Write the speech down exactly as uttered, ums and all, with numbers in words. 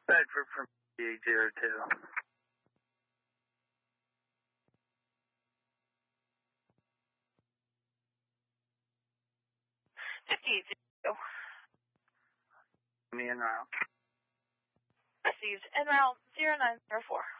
Bedford from eight zero two. fifty-eight zero. Me en route. Received en route zero nine zero four.